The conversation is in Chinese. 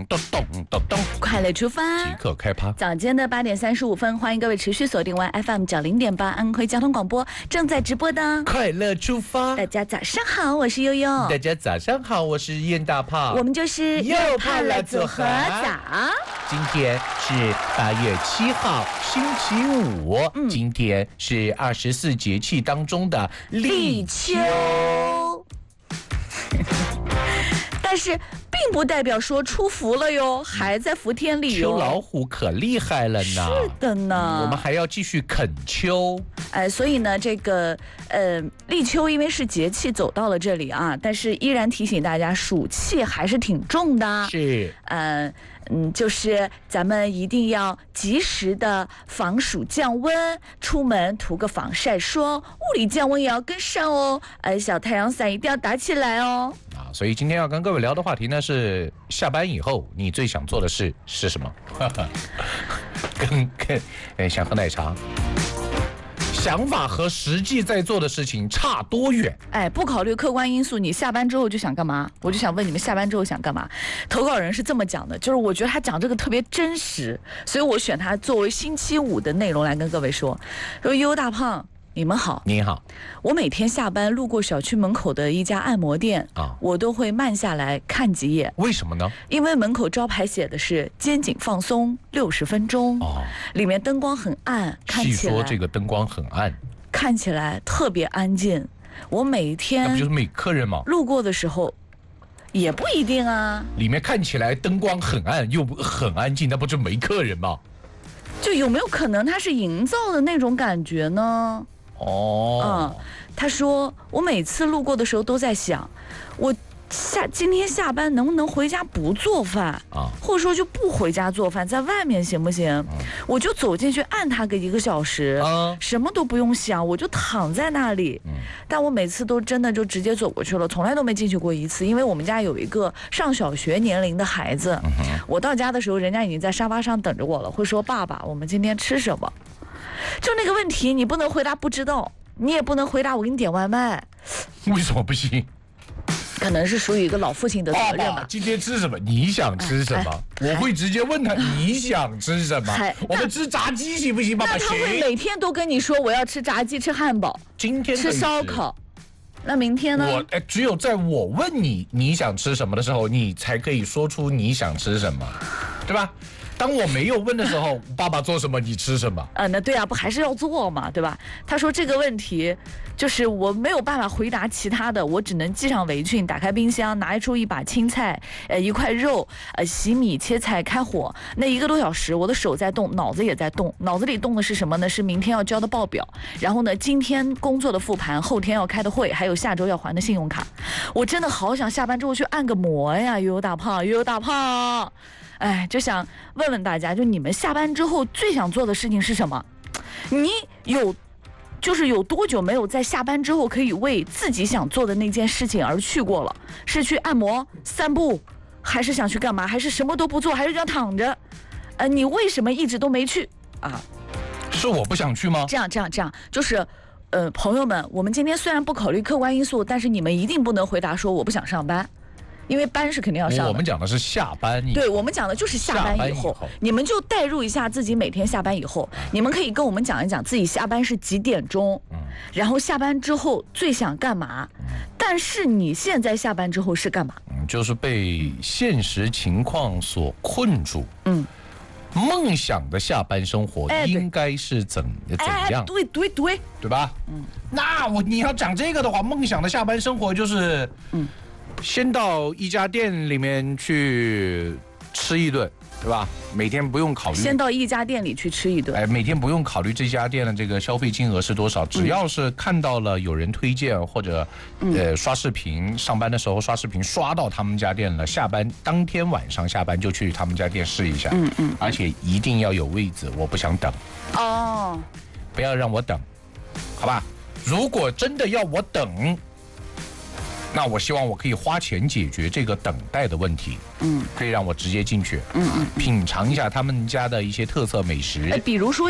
咚， 快乐出发， 即刻开趴。 早间的8点35分，欢迎各位持续锁定完 FM 90.8安徽交通广播正在直播的快乐出发。 大家早上好，我是悠悠。 大家早上好，我是燕大炮。 我们就是又胖了组合早。 今天是8月7号，星期五。今天是24节气当中的立秋。 但是并不代表说出伏了哟，还在伏天里哟。 秋老虎可厉害了呢。 是的呢， 我们还要继续啃秋。 所以呢，这个立秋因为是节气走到了这里啊，但是依然提醒大家，暑气还是挺重的。 是， 就是咱们一定要及时的防暑降温，出门涂个防晒霜，物理降温也要跟上哦。小太阳伞一定要打起来哦。 所以今天要跟各位聊的话题呢是下班以后你最想做的事是什么？想喝奶茶。想法和实际在做的事情差多远？ 不考虑客观因素，你下班之后就想干嘛？我就想问你们，下班之后想干嘛？投稿人是这么讲的，就是我觉得他讲这个特别真实，所以我选他作为星期五的内容来跟各位说。说悠悠大胖，你们好。 你好。 我每天下班路过小区门口的一家按摩店我都会慢下来看几眼。 为什么呢？ 因为门口招牌写的是肩颈放松60分钟里面灯光很暗，看起来细说这个灯光很暗， 看起来特别安静。我每天那不就是没客人吗？ 路过的时候也不一定啊。 里面看起来灯光很暗又很安静，那不就没客人吗？ 就有没有可能它是营造的那种感觉呢？他说我每次路过的时候都在想，我今天下班能不能回家不做饭或者说就不回家做饭，在外面行不行？我就走进去按它个1个小时什么都不用想，我就躺在那里但我每次都真的就直接走过去了，从来都没进去过一次。因为我们家有一个上小学年龄的孩子我到家的时候人家已经在沙发上等着我了，会说爸爸我们今天吃什么。就那个问题你不能回答不知道，你也不能回答我给你点外卖。 为什么不行？ 可能是属于一个老父亲的责任吧。 爸爸今天吃什么？你想吃什么？我会直接问他你想吃什么？我们吃炸鸡行不行？爸爸行。 那他会每天都跟你说我要吃炸鸡吃汉堡， 今天吃烧烤。那明天呢？ 只有在我问你想吃什么的时候，你才可以说出你想吃什么，对吧？当我没有问的时候，爸爸做什么你吃什么？ 那对啊，不还是要做嘛，对吧？他说这个问题就是我没有办法回答其他的，我只能系上围裙，打开冰箱，拿出一把青菜，一块肉，洗米切菜开火，那1个多小时，我的手在动，脑子也在动，脑子里动的是什么呢？是明天要交的报表，然后呢，今天工作的复盘，后天要开的会，还有下周要还的信用卡。我真的好想下班之后去按个摩呀，悠悠大胖，悠悠大胖。就想问问大家，就你们下班之后最想做的事情是什么？你有多久没有在下班之后可以为自己想做的那件事情而去过了？是去按摩、散步，还是想去干嘛？还是什么都不做，还是想躺着？你为什么一直都没去啊？ 是我不想去吗？ 这样，就是。朋友们，我们今天虽然不考虑客观因素，但是你们一定不能回答说我不想上班。因为班是肯定要上的， 我们讲的是下班以后。 对，我们讲的就是下班以后。你们就代入一下自己每天下班以后，你们可以跟我们讲一讲自己下班是几点钟，然后下班之后最想干嘛。但是你现在下班之后是干嘛？ 就是被现实情况所困住。梦想的下班生活应该是怎样？对吧？那你要讲这个的话，梦想的下班生活就是先到一家店里面去吃一顿，对吧？每天不用考虑。 先到一家店里去吃一顿。 每天不用考虑这家店的这个消费金额是多少，只要是看到了有人推荐或者刷视频，上班的时候刷视频刷到他们家店了，下班当天晚上下班就去他们家店试一下。而且一定要有位子，我不想等。不要让我等，好吧？如果真的要我等，那我希望我可以花钱解决这个等待的问题。可以让我直接进去，品尝一下他们家的一些特色美食。 比如说